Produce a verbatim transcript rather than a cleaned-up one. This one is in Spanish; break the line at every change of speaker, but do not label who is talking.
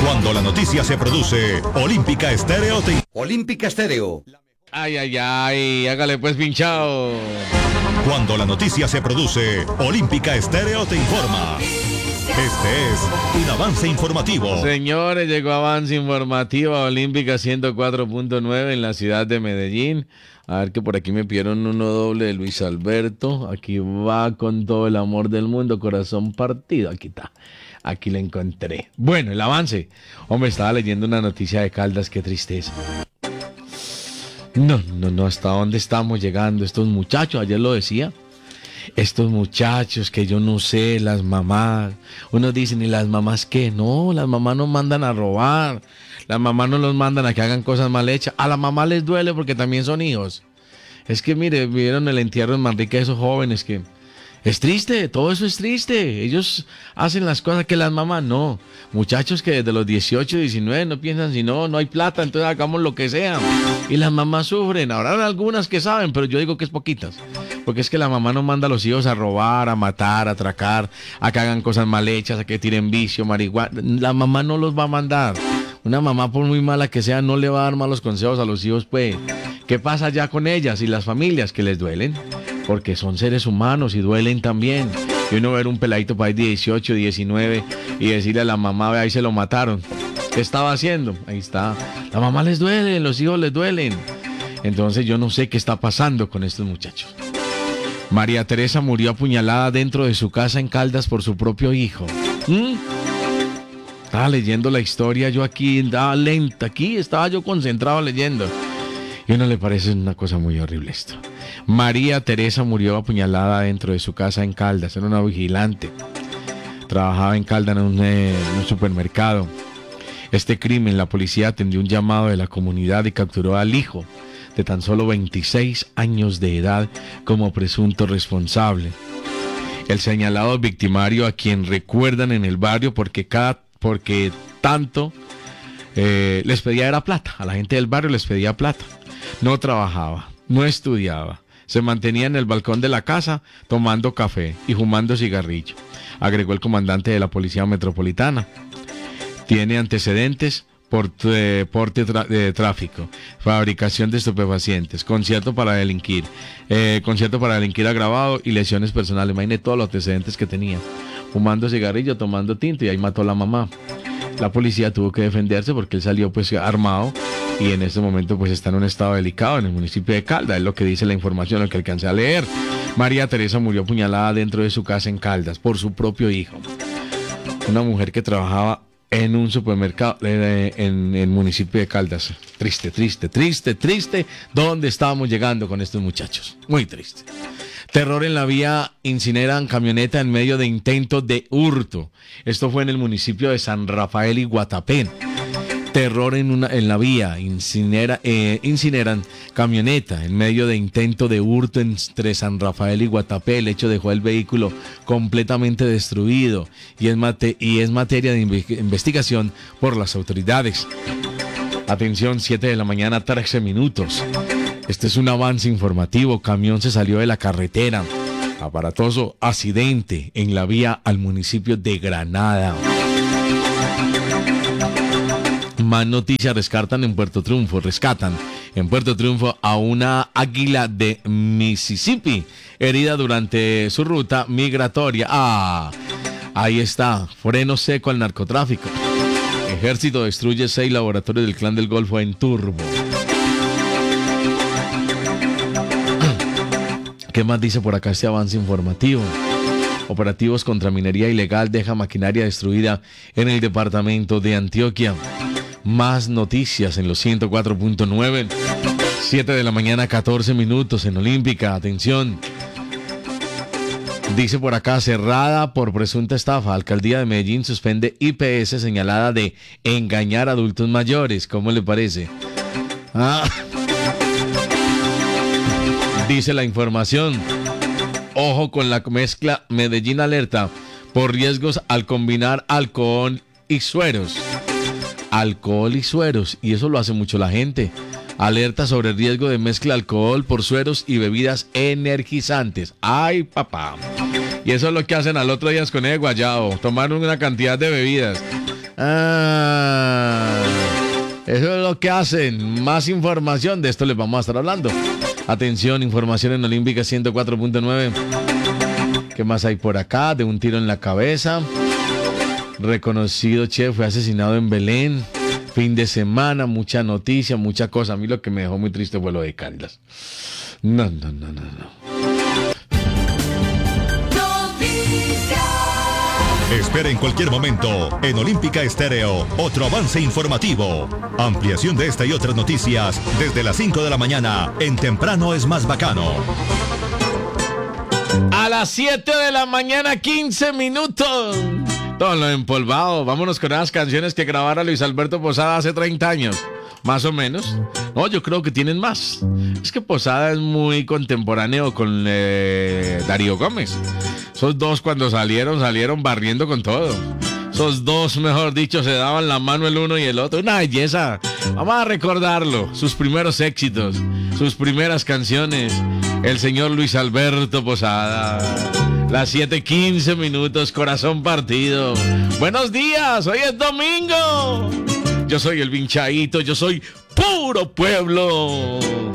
Cuando la noticia se produce, Olímpica Estéreo te...
Olímpica Estéreo.
Ay, ay, ay, hágale pues pinchado.
Cuando la noticia se produce, Olímpica Estéreo te informa. Este es un avance informativo.
Señores, llegó avance informativo a Olímpica ciento cuatro punto nueve en la ciudad de Medellín. A ver que por aquí me pidieron uno doble de Luis Alberto. Aquí va con todo el amor del mundo, corazón partido. Aquí está. Aquí la encontré. Bueno, el avance. Hombre, estaba leyendo una noticia de Caldas, qué tristeza. No, no, no, ¿hasta dónde estamos llegando? Estos muchachos, ayer lo decía. Estos muchachos que yo no sé, las mamás. Unos dicen, ¿y las mamás qué? No, las mamás nos mandan a robar. Las mamás no los mandan a que hagan cosas mal hechas. A la mamá les duele porque también son hijos. Es que, mire, vieron el entierro en Manrique de esos jóvenes que... Es triste, todo eso es triste. Ellos hacen las cosas que las mamás no. Muchachos que desde los dieciocho, diecinueve no piensan si no, no hay plata, entonces hagamos lo que sea. Y las mamás sufren. Habrá algunas que saben, pero yo digo que es poquitas. Porque es que la mamá no manda a los hijos a robar, a matar, a atracar, a que hagan cosas mal hechas, a que tiren vicio, marihuana. La mamá no los va a mandar. Una mamá, por muy mala que sea, no le va a dar malos consejos a los hijos, pues. ¿Qué pasa ya con ellas y las familias que les duelen? Porque son seres humanos y duelen también. Y uno ver un peladito para ahí dieciocho, diecinueve y decirle a la mamá, ve ahí se lo mataron. ¿Qué estaba haciendo? Ahí está. La mamá les duele, los hijos les duelen. Entonces yo no sé qué está pasando con estos muchachos. María Teresa murió apuñalada dentro de su casa en Caldas por su propio hijo. ¿Mm? Estaba leyendo la historia yo aquí, estaba lenta, aquí estaba yo concentrado leyendo. Y a uno le parece una cosa muy horrible esto. María Teresa murió apuñalada dentro de su casa en Caldas, era una vigilante. Trabajaba en Caldas en un, eh, en un supermercado. Este crimen, la policía atendió un llamado de la comunidad y capturó al hijo de tan solo veintiséis años de edad como presunto responsable. El señalado victimario, a quien recuerdan en el barrio porque, cada, porque tanto eh, les pedía era plata, a la gente del barrio les pedía plata. No trabajaba, no estudiaba, se mantenía en el balcón de la casa tomando café y fumando cigarrillo, agregó el comandante de la Policía Metropolitana. Tiene antecedentes por eh, porte de tráfico, fabricación de estupefacientes, concierto para delinquir, eh, concierto para delinquir agravado y lesiones personales. Imagínate todos los antecedentes que tenía, fumando cigarrillo, tomando tinto y ahí mató a la mamá. La policía tuvo que defenderse porque él salió pues armado y en este momento pues está en un estado delicado en el municipio de Caldas, es lo que dice la información, lo que alcancé a leer. María Teresa murió apuñalada dentro de su casa en Caldas por su propio hijo. Una mujer que trabajaba en un supermercado eh, en el municipio de Caldas. Triste, triste, triste, triste. ¿Dónde estábamos llegando con estos muchachos? Muy triste. Terror en la vía, incineran camioneta en medio de intento de hurto. Esto fue en el municipio de San Rafael y Guatapé. Terror en, una, en la vía, incinera, eh, incineran camioneta en medio de intento de hurto entre San Rafael y Guatapé. El hecho dejó el vehículo completamente destruido y es, mate, y es materia de investigación por las autoridades. Atención, siete de la mañana, trece minutos. Este es un avance informativo. Camión se salió de la carretera. Aparatoso accidente en la vía al municipio de Granada. Más noticias, rescatan en Puerto Triunfo, rescatan en Puerto Triunfo a una águila de Mississippi, herida durante su ruta migratoria. Ah, ahí está, freno seco al narcotráfico. Ejército destruye seis laboratorios del Clan del Golfo en Turbo. ¿Qué más dice por acá este avance informativo? Operativos contra minería ilegal deja maquinaria destruida en el departamento de Antioquia. Más noticias en los ciento cuatro punto nueve. siete de la mañana, catorce minutos en Olímpica. Atención. Dice por acá, cerrada por presunta estafa. Alcaldía de Medellín suspende I P S señalada de engañar a adultos mayores. ¿Cómo le parece? Ah. Dice la información. Ojo con la mezcla. Medellín alerta por riesgos al combinar alcohol y sueros. Alcohol y sueros. Y eso lo hace mucho la gente. Alerta sobre el riesgo de mezcla de alcohol por sueros y bebidas energizantes. ¡Ay, papá! Y eso es lo que hacen al otro día con el guayabo. Tomar una cantidad de bebidas. Ah, eso es lo que hacen. Más información, de esto les vamos a estar hablando. Atención, información en Olímpica ciento cuatro punto nueve. ¿Qué más hay por acá? De un tiro en la cabeza. Reconocido chef fue asesinado en Belén. Fin de semana, mucha noticia, mucha cosa. A mí lo que me dejó muy triste fue lo de Caldas. No, no, no, no, no.
Espera en cualquier momento en Olímpica Estéreo otro avance informativo. Ampliación de esta y otras noticias desde las cinco de la mañana en Temprano es más bacano.
A las siete de la mañana, quince minutos. Todo lo empolvado. Vámonos con esas canciones que grabara Luis Alberto Posada hace treinta años. Más o menos. No, yo creo que tienen más. Es que Posada es muy contemporáneo con eh, Darío Gómez. Esos dos cuando salieron, salieron barriendo con todo. Esos dos, mejor dicho, se daban la mano el uno y el otro. Una belleza. Vamos a recordarlo. Sus primeros éxitos, sus primeras canciones. El señor Luis Alberto Posada. Las siete quince minutos, corazón partido. Buenos días, hoy es domingo. Yo soy el Vinchadito, yo soy puro pueblo.